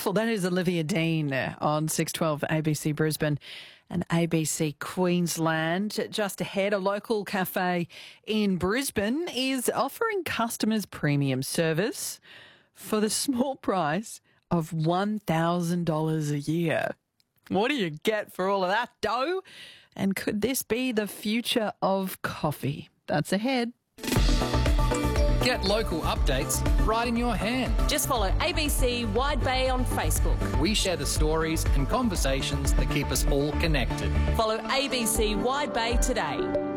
Beautiful. That is Olivia Dean on 612 ABC Brisbane and ABC Queensland. Just ahead, a local cafe in Brisbane is offering customers premium service for the small price of $1,000 a year. What do you get for all of that dough? And could this be the future of coffee? That's ahead. Get local updates right in your hand. Just follow ABC Wide Bay on Facebook. We share the stories and conversations that keep us all connected. Follow ABC Wide Bay today.